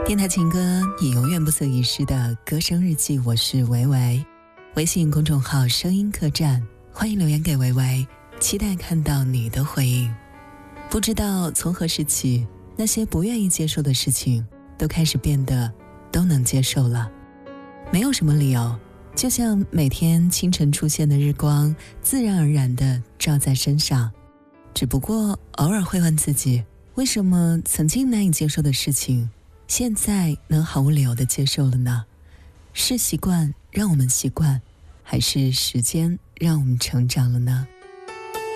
电台情歌，你永远不曾遗失的歌声日记，我是维维。微信公众号声音客栈，欢迎留言给维维，期待看到你的回应。不知道从何时起，那些不愿意接受的事情都开始变得都能接受了。没有什么理由，就像每天清晨出现的日光，自然而然地照在身上。只不过偶尔会问自己，为什么曾经难以接受的事情，现在能毫无理由地接受了呢？是习惯让我们习惯，还是时间让我们成长了呢？